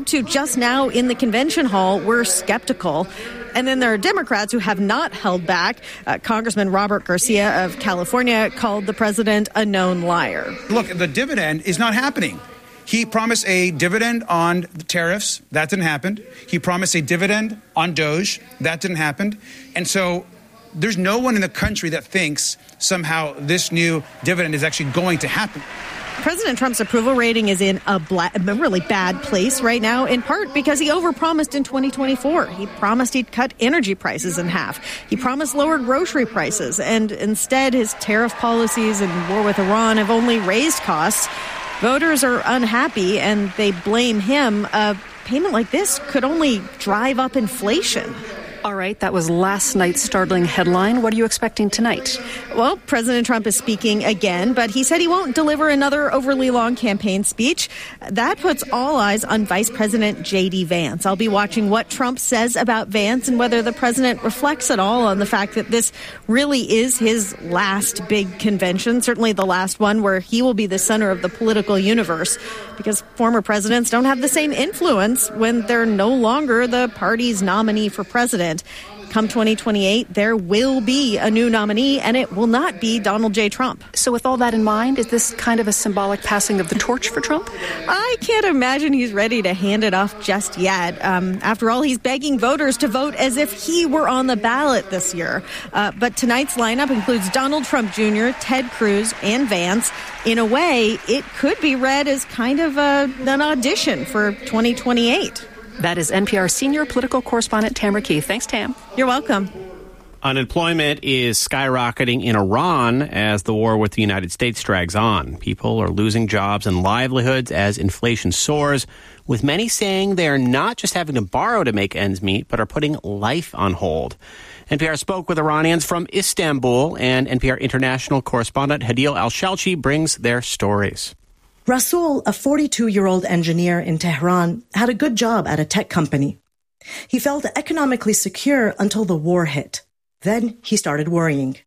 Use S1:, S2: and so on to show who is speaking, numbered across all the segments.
S1: to just now in the convention hall were skeptical. And then there are Democrats who have not held back. Congressman Robert Garcia of California called the president a known liar.
S2: Look, the dividend is not happening. He promised a dividend on the tariffs. That didn't happen. He promised a dividend on DOGE. That didn't happen. And so there's no one in the country that thinks somehow this new dividend is actually going to happen.
S1: President Trump's approval rating is in a really bad place right now, in part because he overpromised in 2024. He promised he'd cut energy prices in half. He promised lower grocery prices. And instead, his tariff policies and war with Iran have only raised costs. Voters are unhappy, and they blame him. A payment like this could only drive up inflation.
S3: All right, that was last night's startling headline. What are you expecting tonight?
S1: Well, President Trump is speaking again, but he said he won't deliver another overly long campaign speech. That puts all eyes on Vice President J.D. Vance. I'll be watching what Trump says about Vance and whether the president reflects at all on the fact that this really is his last big convention, certainly the last one where he will be the center of the political universe, because former presidents don't have the same influence when they're no longer the party's nominee for president. Come 2028, there will be a new nominee, and it will not be Donald J. Trump.
S3: So with all that in mind, is this kind of a symbolic passing of the torch for Trump?
S1: I can't imagine he's ready to hand it off just yet. After all, he's begging voters to vote as if he were on the ballot this year. But tonight's lineup includes Donald Trump Jr., Ted Cruz, and Vance. In a way, it could be read as kind of an audition for 2028.
S3: That is NPR senior political correspondent Tamara Keith. Thanks, Tam.
S1: You're welcome.
S4: Unemployment is skyrocketing in Iran as the war with the United States drags on. People are losing jobs and livelihoods as inflation soars, with many saying they are not just having to borrow to make ends meet, but are putting life on hold. NPR spoke with Iranians from Istanbul, and NPR international correspondent Hadil Al-Shalchi brings their stories.
S5: Rasul, a 42-year-old engineer in Tehran, had a good job at a tech company. He felt economically secure until the war hit. Then he started worrying.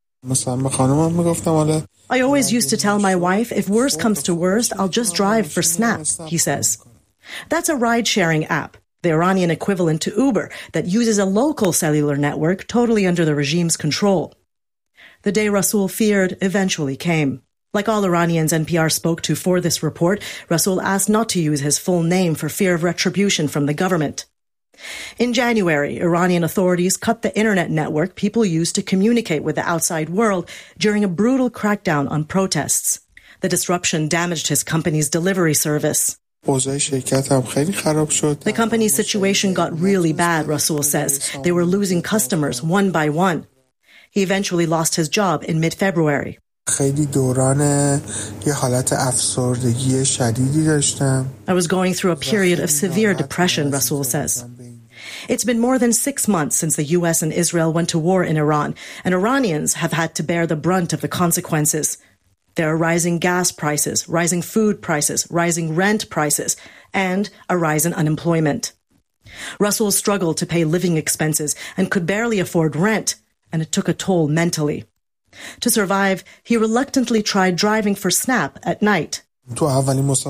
S5: I always used to tell my wife, if worst comes to worst, I'll just drive for Snap, he says. That's a ride-sharing app, the Iranian equivalent to Uber, that uses a local cellular network totally under the regime's control. The day Rasul feared eventually came. Like all Iranians NPR spoke to for this report, Rasul asked not to use his full name for fear of retribution from the government. In January, Iranian authorities cut the internet network people used to communicate with the outside world during a brutal crackdown on protests. The disruption damaged his company's delivery service. The company's situation got really bad, Rasul says. They were losing customers one by one. He eventually lost his job in mid-February. I was going through a period of severe depression, Rasul says. It's been more than 6 months since the U.S. and Israel went to war in Iran, and Iranians have had to bear the brunt of the consequences. There are rising gas prices, rising food prices, rising rent prices, and a rise in unemployment. Rasul struggled to pay living expenses and could barely afford rent, and it took a toll mentally. To survive, he reluctantly tried driving for Snap at night. I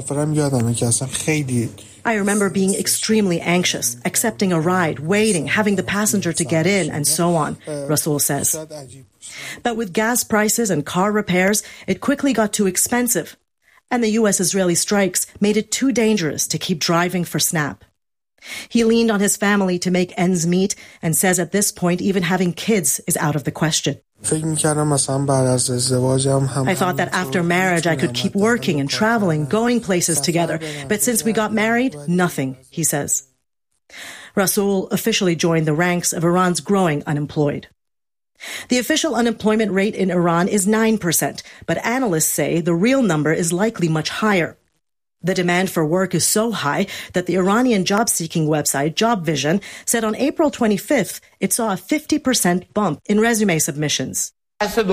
S5: remember being extremely anxious, accepting a ride, waiting, having the passenger to get in, and so on, Rasul says. But with gas prices and car repairs, it quickly got too expensive, and the U.S.-Israeli strikes made it too dangerous to keep driving for Snap. He leaned on his family to make ends meet and says at this point even having kids is out of the question. I thought that after marriage I could keep working and traveling, going places together, but since we got married, nothing, he says. Rasul officially joined the ranks of Iran's growing unemployed. The official unemployment rate in Iran is 9%, but analysts say the real number is likely much higher. The demand for work is so high that the Iranian job-seeking website Job Vision said on April 25th it saw a 50% bump in resume submissions. Ali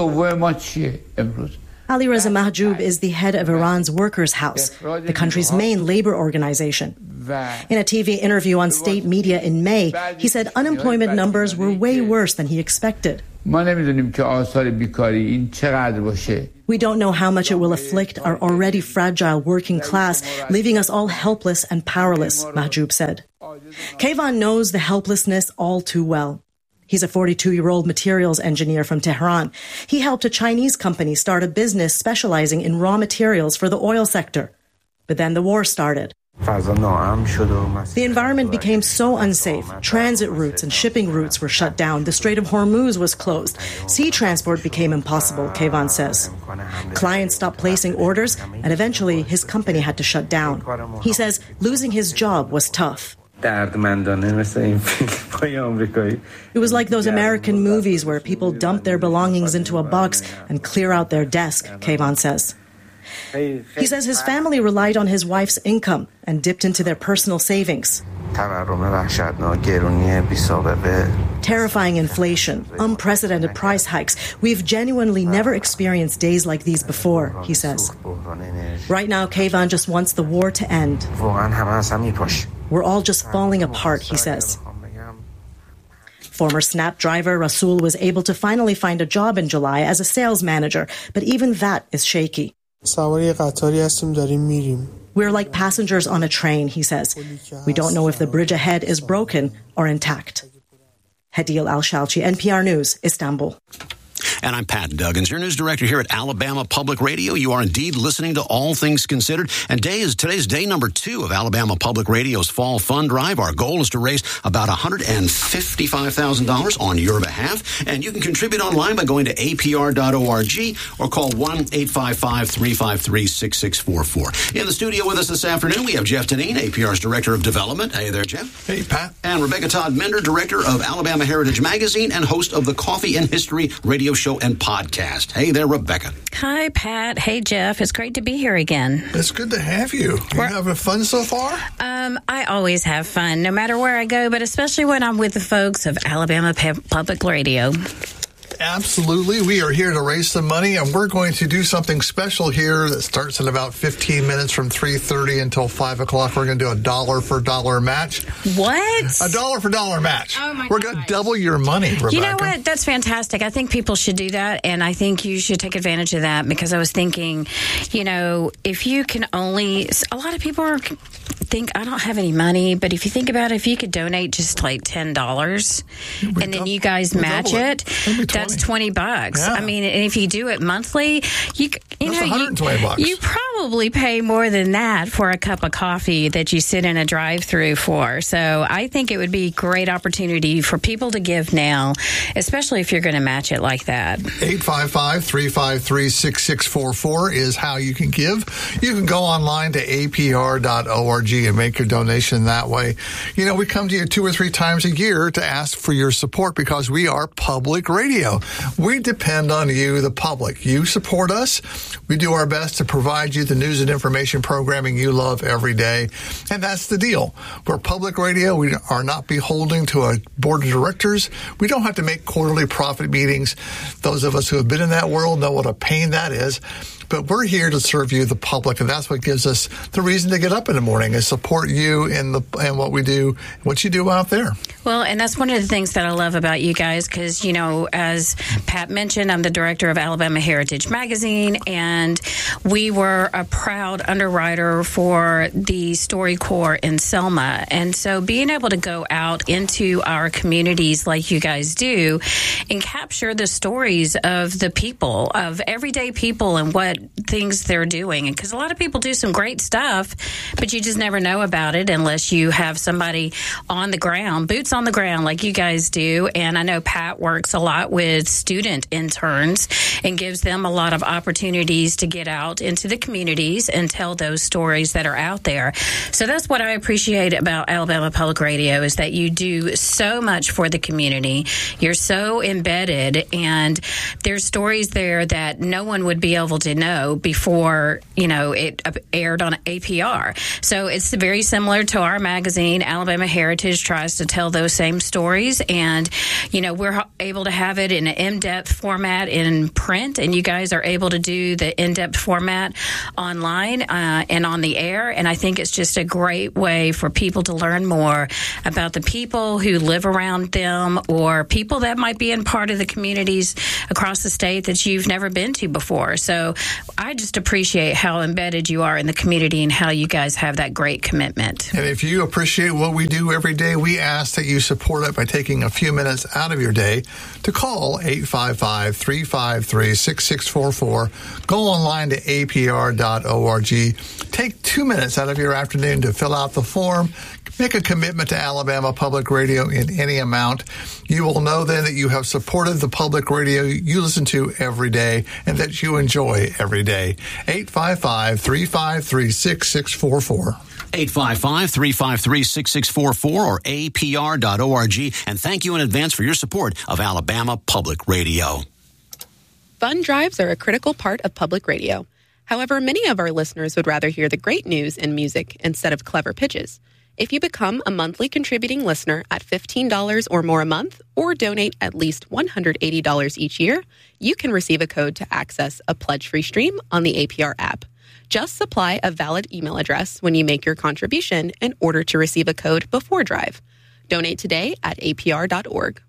S5: Reza Mahjoub is the head of Iran's Workers' House, the country's main labor organization. In a TV interview on state media in May, he said unemployment numbers were way worse than he expected. We don't know how much it will afflict our already fragile working class, leaving us all helpless and powerless, Mahjoub said. Keyvan knows the helplessness all too well. He's a 42-year-old materials engineer from Tehran. He helped a Chinese company start a business specializing in raw materials for the oil sector. But then the war started. The environment became so unsafe. Transit routes and shipping routes were shut down. The Strait of Hormuz was closed. Sea transport became impossible, Keyvan says. Clients stopped placing orders, and eventually his company had to shut down. He says losing his job was tough. It was like those American movies where people dump their belongings into a box and clear out their desk, Keyvan says. He says his family relied on his wife's income and dipped into their personal savings. Terrifying inflation, unprecedented price hikes. We've genuinely never experienced days like these before, he says. Right now, Keyvan just wants the war to end. We're all just falling apart, he says. Former Snap driver Rasul was able to finally find a job in July as a sales manager, but even that is shaky. We're like passengers on a train, he says. We don't know if the bridge ahead is broken or intact. Hadil Al-Shalchi, NPR News, Istanbul.
S6: And I'm Pat Duggins, your news director here at Alabama Public Radio. You are indeed listening to All Things Considered. And today's day number 2 of Alabama Public Radio's Fall Fund Drive. Our goal is to raise about $155,000 on your behalf. And you can contribute online by going to apr.org or call 1-855-353-6644. In the studio with us this afternoon, we have Jeff Tanine, APR's Director of Development. Hey there, Jeff.
S7: Hey, Pat.
S6: And Rebecca Todd Mender, Director of Alabama Heritage Magazine and host of the Coffee and History radio show and podcast. Hey there, Rebecca.
S8: Hi, Pat. Hey, Jeff. It's great to be here again.
S7: It's good to have you. You having fun so far?
S8: I always have fun, no matter where I go, but especially when I'm with the folks of Alabama Public Radio.
S7: Absolutely. We are here to raise some money, and we're going to do something special here that starts in about 15 minutes from 3:30 until 5 o'clock. We're going to do a $1 for $1 match.
S8: What?
S7: A $1 for $1 match.
S8: Oh, my
S7: We're going to double your money, Rebecca.
S8: You know what? That's fantastic. I think people should do that, and I think you should take advantage of that because I was thinking, if you can only... A lot of people think, I don't have any money, but if you think about it, if you could donate just like $10 and then you guys match it, that's $20. Yeah. I mean, and if you do it monthly, that's $120. You probably pay more than that for a cup of coffee that you sit in a drive-through for. So I think it would be a great opportunity for people to give now, especially if you're going to match it like that.
S7: 855-353-6644 is how you can give. You can go online to apr.org and make your donation that way. We come to you 2 or 3 times a year to ask for your support because we are public radio. We depend on you, the public. You support us. We do our best to provide you the news and information programming you love every day. And that's the deal. We're public radio. We are not beholden to a board of directors. We don't have to make quarterly profit meetings. Those of us who have been in that world know what a pain that is. But we're here to serve you, the public, and that's what gives us the reason to get up in the morning is support you and what we do, what you do out there.
S8: Well, and that's one of the things that I love about you guys because, as Pat mentioned, I'm the director of Alabama Heritage Magazine, and we were a proud underwriter for the StoryCorps in Selma. And so being able to go out into our communities like you guys do and capture the stories of the people, of everyday people and what things they're doing. Because a lot of people do some great stuff, but you just never know about it unless you have somebody on the ground, boots on the ground like you guys do. And I know Pat works a lot with student interns and gives them a lot of opportunities to get out into the communities and tell those stories that are out there. So that's what I appreciate about Alabama Public Radio is that you do so much for the community. You're so embedded, and there's stories there that no one would be able to know know before, it aired on APR. So it's very similar to our magazine. Alabama Heritage tries to tell those same stories. And, we're able to have it in an in-depth format in print. And you guys are able to do the in-depth format online and on the air. And I think it's just a great way for people to learn more about the people who live around them or people that might be in part of the communities across the state that you've never been to before. So I just appreciate how embedded you are in the community and how you guys have that great commitment.
S7: And if you appreciate what we do every day, we ask that you support it by taking a few minutes out of your day to call 855-353-6644. Go online to apr.org. Take 2 minutes out of your afternoon to fill out the form. Make a commitment to Alabama Public Radio in any amount. You will know then that you have supported the public radio you listen to every day and that you enjoy every day. 855-353-6644.
S6: 855-353-6644 or apr.org. And thank you in advance for your support of Alabama Public Radio.
S9: Fund drives are a critical part of public radio. However, many of our listeners would rather hear the great news and music instead of clever pitches. If you become a monthly contributing listener at $15 or more a month or donate at least $180 each year, you can receive a code to access a pledge-free stream on the APR app. Just supply a valid email address when you make your contribution in order to receive a code before drive. Donate today at apr.org.